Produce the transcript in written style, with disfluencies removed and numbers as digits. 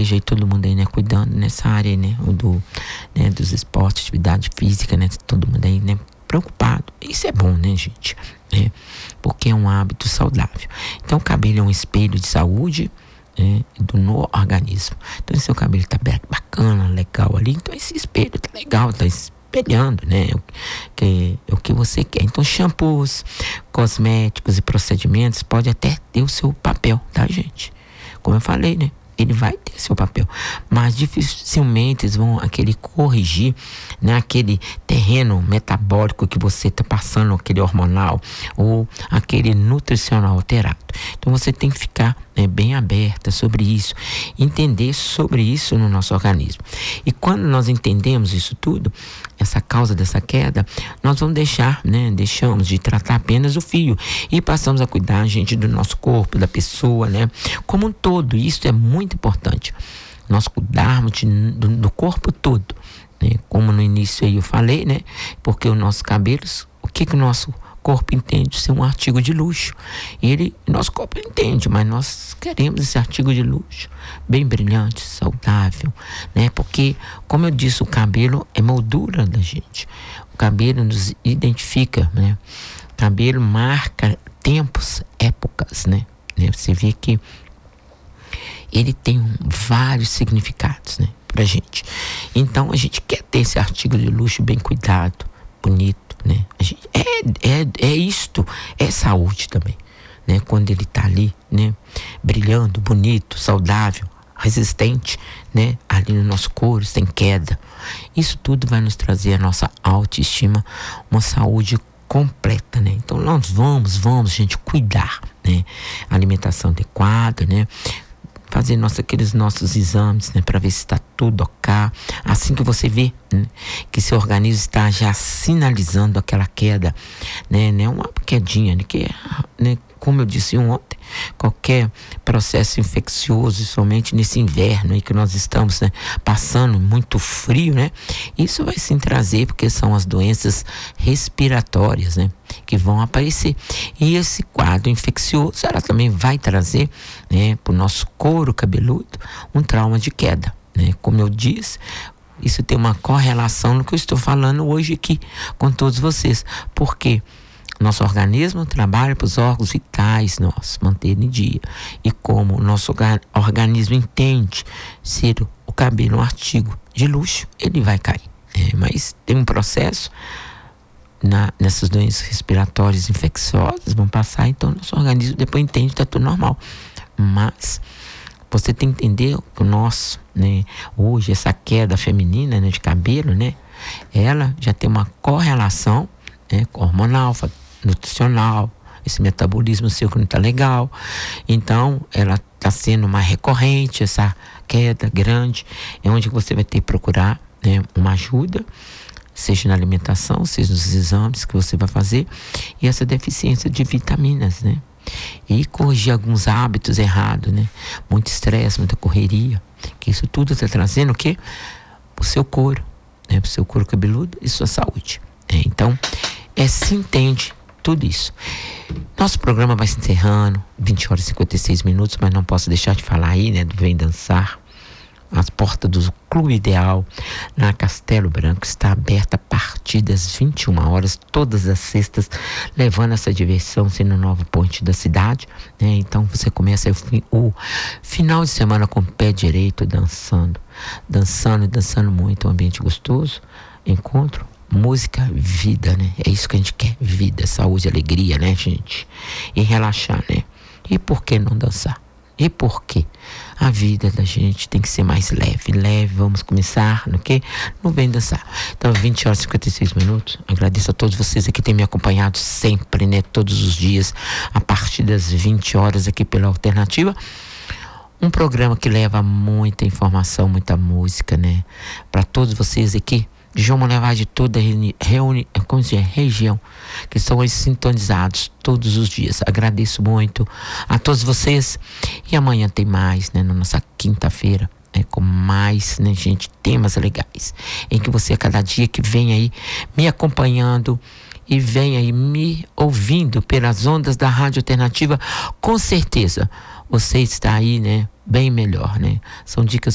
vejo aí todo mundo aí, né, cuidando nessa área aí, né, dos esportes, atividade física, né, todo mundo aí, né, preocupado. Isso é bom, né, gente? Porque é um hábito saudável. Então, o cabelo é um espelho de saúde, no organismo. Então, se seu cabelo tá bacana, legal ali, então esse espelho tá legal, tá espelhando, né, o que você quer. Então, shampoos, cosméticos e procedimentos pode até ter o seu papel, tá, gente? Como eu falei, né? Ele vai ter seu papel, mas dificilmente eles vão corrigir, né, aquele terreno metabólico que você está passando, aquele hormonal ou aquele nutricional alterado. Então você tem que ficar, né, bem aberta sobre isso, entender sobre isso no nosso organismo. E quando nós entendemos isso tudo, essa causa dessa queda, nós vamos deixamos de tratar apenas o fio e passamos a cuidar, gente, do nosso corpo, da pessoa, né, como um todo. Isso é muito importante, nós cuidarmos do corpo todo, né, como no início aí eu falei, né, porque os nossos cabelos, o que o nosso corpo entende ser um artigo de luxo. Nosso corpo entende, mas nós queremos esse artigo de luxo, bem brilhante, saudável, né? Porque, como eu disse, o cabelo é moldura da gente. O cabelo nos identifica, né? O cabelo marca tempos, épocas, né? Você vê que ele tem vários significados, né, pra gente. Então, a gente quer ter esse artigo de luxo bem cuidado, bonito, né? A gente, isto é saúde também, né? Quando ele tá ali, né, brilhando, bonito, saudável, resistente, né, ali no nosso couro, sem queda. Isso tudo vai nos trazer a nossa autoestima, uma saúde completa, né? Então nós vamos, gente, cuidar, né? Alimentação adequada, né? Fazer aqueles nossos exames, né, para ver se está tudo ok. Assim que você vê, né, que seu organismo está já sinalizando aquela queda, né, uma quedinha, né, como eu disse ontem, qualquer processo infeccioso, somente nesse inverno aí que nós estamos, né, passando muito frio, né, isso vai sim trazer, porque são as doenças respiratórias, né, que vão aparecer. E esse quadro infeccioso, ela também vai trazer, né, para o nosso couro cabeludo, um trauma de queda, né, como eu disse. Isso tem uma correlação no que eu estou falando hoje aqui com todos vocês, porque nosso organismo trabalha para os órgãos vitais nossos manterem em dia. E como o nosso organismo entende ser o cabelo um artigo de luxo, ele vai cair. Mas tem um processo, nessas doenças respiratórias infecciosas vão passar, então nosso organismo depois entende que está tudo normal. Mas você tem que entender que o nosso, né, hoje essa queda feminina, né, de cabelo, né, ela já tem uma correlação, né, hormonal, nutricional, esse metabolismo seu que não está legal. Então ela está sendo mais recorrente, essa queda grande, é onde você vai ter que procurar, né, uma ajuda, seja na alimentação, seja nos exames que você vai fazer, e essa deficiência de vitaminas, né? E corrigir alguns hábitos errados, né? Muito estresse, muita correria, que isso tudo está trazendo o quê? O seu couro, né? O seu couro cabeludo e sua saúde. Então, se entende tudo isso. Nosso programa vai se encerrando, 20 horas e 56 minutos, mas não posso deixar de falar aí, né, do Vem Dançar. As portas do Clube Ideal na Castelo Branco está aberta a partir das 21 horas, todas as sextas, levando essa diversão, sendo o novo ponte da cidade, né? Então você começa o final de semana com o pé direito, dançando muito, um ambiente gostoso, encontro, música, vida, né? É isso que a gente quer, vida, saúde, alegria, né, gente? E relaxar, né? E por que não dançar? E por quê? A vida da gente tem que ser mais leve. Vamos começar no quê? No Vem Dançar. Então, 20 horas e 56 minutos. Agradeço a todos vocês aqui que têm me acompanhado sempre, né? Todos os dias, a partir das 20 horas aqui pela Alternativa. Um programa que leva muita informação, muita música, né? Para todos vocês aqui. Vamos levar de toda a região, que são os sintonizados todos os dias. Agradeço muito a todos vocês. E amanhã tem mais, né? Na nossa quinta-feira, né, com mais, né, gente, temas legais. Em que você, a cada dia que vem aí me acompanhando e vem aí me ouvindo pelas ondas da Rádio Alternativa, com certeza você está aí, né? Bem melhor, né? São dicas